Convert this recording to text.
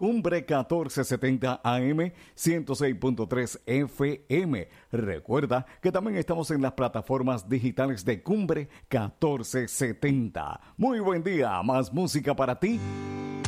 Cumbre 1470 AM, 106.3 FM. Recuerda que también estamos en las plataformas digitales de Cumbre 1470. Muy buen día, más música para ti